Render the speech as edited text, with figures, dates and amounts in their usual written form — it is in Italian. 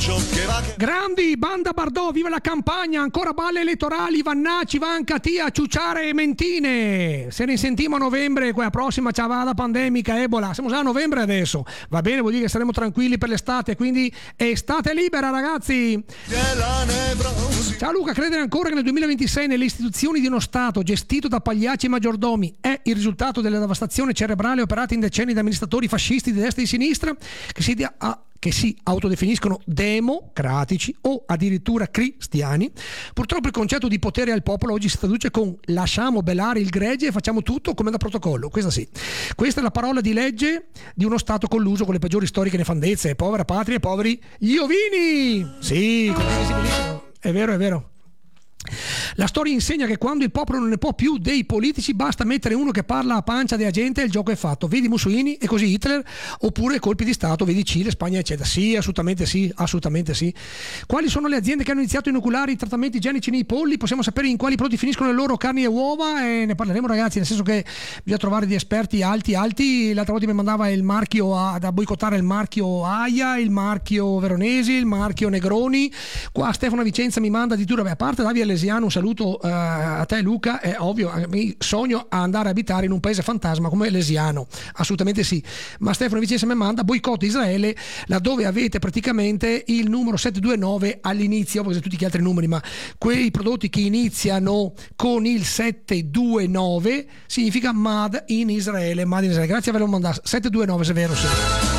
Grandi, banda Bardò, viva la campagna, ancora balle elettorali, Vannacci, Vancatia, Ciuciare e Mentine. Se ne sentiamo a novembre, quella prossima ciavada pandemica, Ebola, siamo già a novembre adesso, va bene, vuol dire che saremo tranquilli per l'estate, quindi estate libera ragazzi. Ciao Luca, credere ancora che nel 2026 nelle istituzioni di uno Stato gestito da pagliacci e maggiordomi è il risultato della devastazione cerebrale operata in decenni da amministratori fascisti di destra e di sinistra che si autodefiniscono democratici o addirittura cristiani. Purtroppo il concetto di potere al popolo oggi si traduce con lasciamo belare il gregge e facciamo tutto come da protocollo. Questa sì. Questa è la parola di legge di uno Stato colluso con le peggiori storiche nefandezze. Povera patria e poveri gli ovini. Sì, è vero, è vero. La storia insegna che quando il popolo non ne può più dei politici basta mettere uno che parla a pancia della gente e il gioco è fatto. Vedi Mussolini e così Hitler, oppure colpi di Stato, vedi Cile, Spagna eccetera. Sì, assolutamente sì, assolutamente sì. Quali sono le aziende che hanno iniziato a inoculare i trattamenti igienici nei polli? Possiamo sapere in quali prodotti finiscono le loro carni e uova e ne parleremo ragazzi, nel senso che bisogna trovare degli esperti alti. L'altra volta mi mandava il marchio da boicottare, il marchio Aia, il marchio Veronesi, il marchio Negroni. Qua Stefano Vicenza mi manda addirittura, a parte Davide Lesiano, un saluto a te Luca, è ovvio, mi sogno a andare a abitare in un paese fantasma come Lesiano, assolutamente sì, ma Stefano Vicenza mi manda boicotta Israele laddove avete praticamente il numero 729 all'inizio, perché tutti gli altri numeri, ma quei prodotti che iniziano con il 729 significa Made in Israele, grazie per averlo mandato 729 se è vero sì.